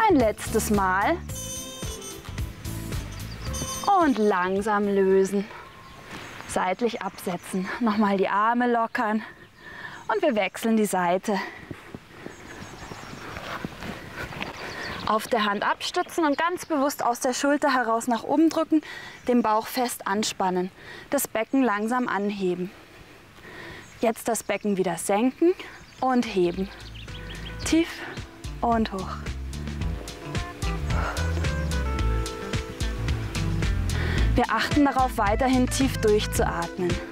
Ein letztes Mal. Und langsam lösen. Seitlich absetzen. Nochmal die Arme lockern. Und wir wechseln die Seite. Auf der Hand abstützen und ganz bewusst aus der Schulter heraus nach oben drücken, den Bauch fest anspannen, das Becken langsam anheben. Jetzt das Becken wieder senken und heben. Tief und hoch. Wir achten darauf, weiterhin tief durchzuatmen.